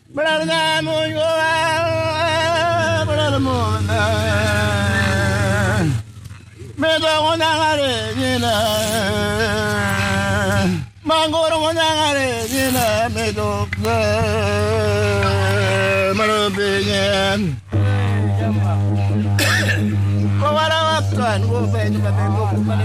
Brother, me do ngare nina mangoro ngare nina me do marabingen ko wala kan go pe ni ba ko